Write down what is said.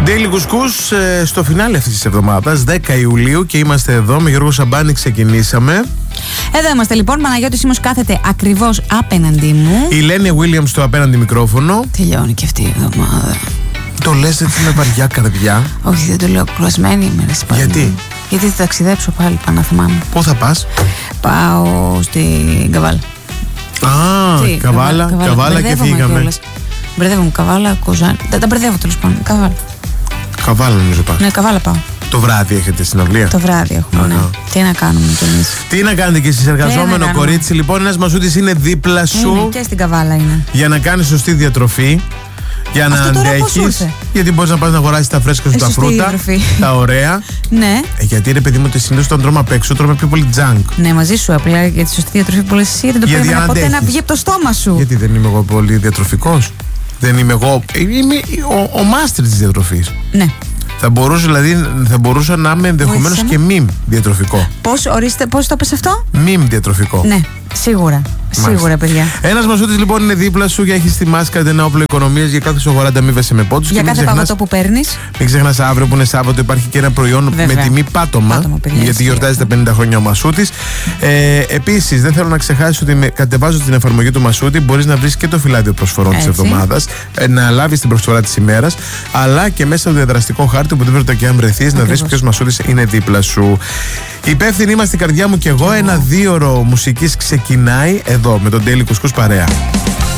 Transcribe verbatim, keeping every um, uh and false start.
Daily Couscous ε, στο φινάλε αυτής της εβδομάδας, δέκα Ιουλίου, και είμαστε εδώ με Γιώργο Σαμπάνη. Ξεκινήσαμε. Εδώ είμαστε λοιπόν. Παναγιώτης Σίμος κάθεται ακριβώς απέναντί μου. Η Λένια Williams στο απέναντι μικρόφωνο. Τελειώνει και αυτή η εβδομάδα. Το λες έτσι με βαριά καρδιά? Όχι, δεν το λέω. Κουρασμένη είμαι. Γιατί? Γιατί θα ταξιδέψω πάλι, πάνω να θυμάμαι. Πού θα πας? Πάω στην Καβάλα. Α, Τι, Καβάλα, Καβάλα, Καβάλα και φύγαμε. Μπερδεύομαι, Καβάλα, Κοζάνη. Τα, τα μπερδεύω τέλος πάντων. Καβάλα. Καβάλα νομίζω πάω. Ναι, Καβάλα πάω. Το βράδυ έχετε συναυλία? Το βράδυ έχουμε, ναι. Τι να κάνουμε κι εμείς. Τι να κάνετε κι εσείς, εργαζόμενο κορίτσι. Λοιπόν, ένας μαζούτης είναι δίπλα σου. Είναι, και στην Καβάλα είναι. Για να κάνεις σωστή διατροφή. Για να αντέχεις. Γιατί μπορείς να πας να αγοράσεις τα φρέσκα σου, τα φρούτα. Διατροφή. Τα ωραία. Ναι. Ε, γιατί ρε παιδί μου, ότι συνήθως όταν τρώμε απ' έξω, τρώμε πιο πολύ junk. Ναι, μαζί σου. Απλά για τη σωστή διατροφή που λες εσύ, δεν το περίμενα ποτέ να βγει από το στόμα σου. Γιατί δεν είμαι εγώ πολύ διατροφικός? Δεν είμαι εγώ. Είμαι ο, ο μάστρ της διατροφής. Ναι. Θα μπορούσα, δηλαδή, θα μπορούσα να είμαι ενδεχομένως και μιμ διατροφικό. Πώς, ορίστε, πώς το πες αυτό? Μιμ διατροφικό. Ναι, σίγουρα. Μάλιστα. Σίγουρα, παιδιά. Ένας μαζούτης λοιπόν είναι δίπλα σου και έχει στη μάσκα ένα όπλο οικονομίας για κάθε σογορά, ανταμείβεσαι με πόντους. Για κάθε παγωτό που παίρνεις. Μην ξεχνάς, αύριο που είναι Σάββατο υπάρχει και ένα προϊόν Βέβαια. με τιμή πάτωμα. πάτωμα παιδιά, γιατί γιορτάζει τα πενήντα χρόνια ο Μασούτης. Ε, Επίσης, δεν θέλω να ξεχάσεις ότι με, κατεβάζοντας την εφαρμογή του Μασούτη μπορείς να βρεις και το φυλάδιο προσφορών της εβδομάδας, ε, να λάβεις την προσφορά της ημέρας, αλλά και μέσα στο διαδραστικό χάρτη που δεν και αν βρεθείς να βρεις ποιος Μασούτης είναι δίπλα σου. Υπεύθυνοι είμαστε η καρδιά μου και εγώ. Ένα δίωρο μουσικής ξεκινάει εδώ με τον Daily Couscous παρέα.